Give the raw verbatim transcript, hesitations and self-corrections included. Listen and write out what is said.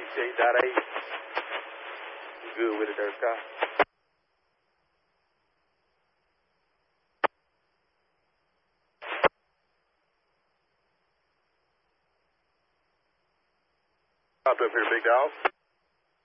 eight dot eight. Good with it there, Scott. Popped up here, big dog.